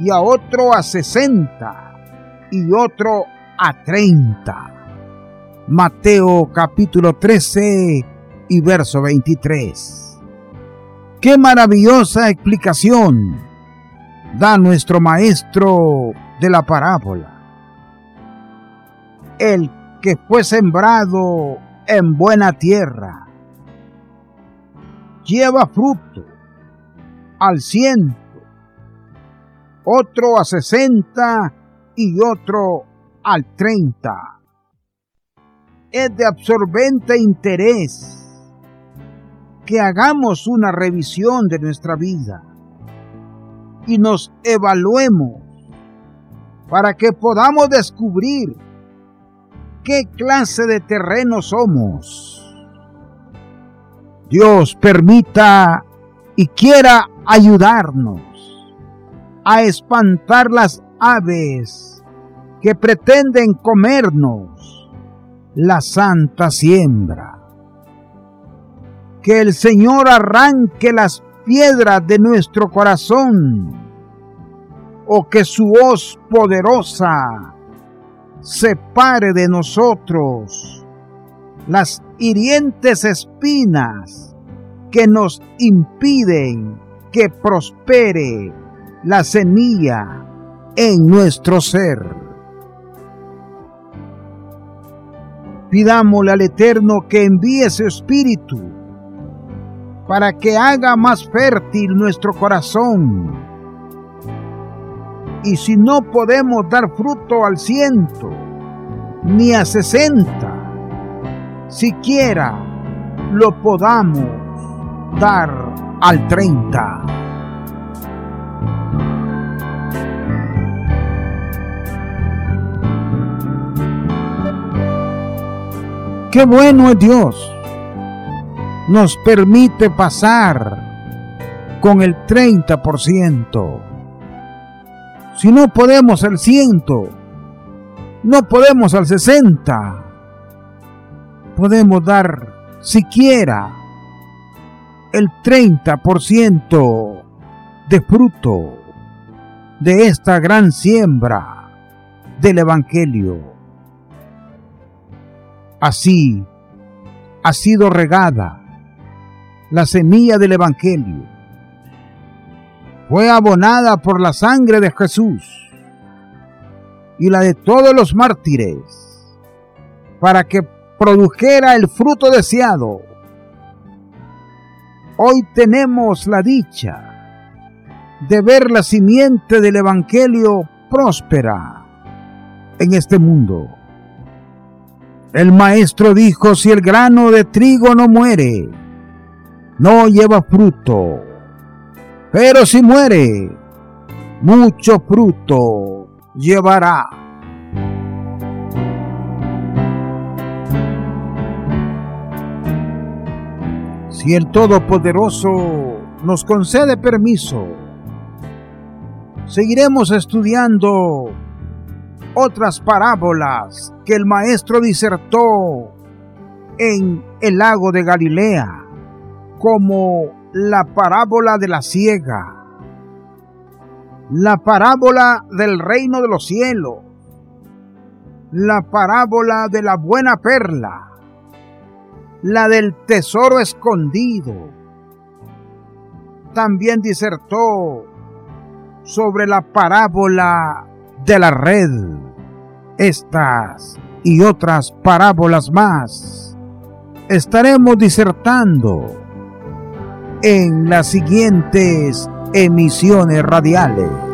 y a otro a 60 y otro a 30. Mateo capítulo 13 y verso 23. ¡Qué maravillosa explicación da nuestro maestro de la parábola! El que fue sembrado en buena tierra lleva fruto al 100, otro a 60 y otro al 30. Es de absorbente interés que hagamos una revisión de nuestra vida y nos evaluemos para que podamos descubrir qué clase de terreno somos. Dios permita y quiera ayudarnos a espantar las aves que pretenden comernos la santa siembra. Que el Señor arranque las piedras de nuestro corazón, o que su hoz poderosa separe de nosotros las hirientes espinas que nos impiden que prospere la semilla en nuestro ser. Pidámosle al Eterno que envíe su Espíritu para que haga más fértil nuestro corazón. Y si no podemos dar fruto al 100 ni a 60, siquiera lo podamos dar al 30. ¡Qué bueno es Dios! Nos permite pasar con el 30%. Si no podemos al 100, no podemos al 60, podemos dar siquiera el 30% de fruto de esta gran siembra del Evangelio. Así ha sido regada la semilla del Evangelio. Fue abonada por la sangre de Jesús y la de todos los mártires para que produjera el fruto deseado. Hoy tenemos la dicha de ver la simiente del Evangelio próspera en este mundo. El Maestro dijo: si el grano de trigo no muere, no lleva fruto, pero si muere, mucho fruto llevará. Si el Todopoderoso nos concede permiso, seguiremos estudiando otras parábolas que el Maestro disertó en el lago de Galilea, como la parábola de la siega, la parábola del reino de los cielos, la parábola de la buena perla, la del tesoro escondido. También disertó sobre la parábola de la red. Estas y otras parábolas más estaremos disertando en las siguientes emisiones radiales.